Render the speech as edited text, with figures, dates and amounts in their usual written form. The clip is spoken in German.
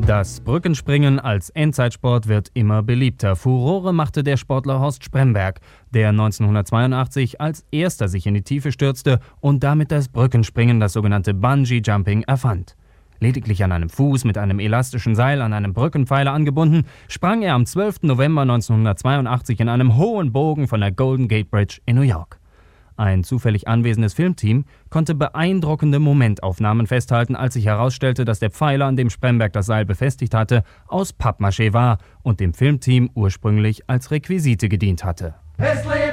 Das Brückenspringen als Endzeitsport wird immer beliebter. Furore machte der Sportler Horst Spremberg, der 1982 als erster sich in die Tiefe stürzte und damit das Brückenspringen, das sogenannte Bungee-Jumping, erfand. Lediglich an einem Fuß mit einem elastischen Seil an einem Brückenpfeiler angebunden, sprang er am 12. November 1982 in einem hohen Bogen von der Golden Gate Bridge in New York. Ein zufällig anwesendes Filmteam konnte beeindruckende Momentaufnahmen festhalten, als sich herausstellte, dass der Pfeiler, an dem Spremberg das Seil befestigt hatte, aus Pappmaché war und dem Filmteam ursprünglich als Requisite gedient hatte.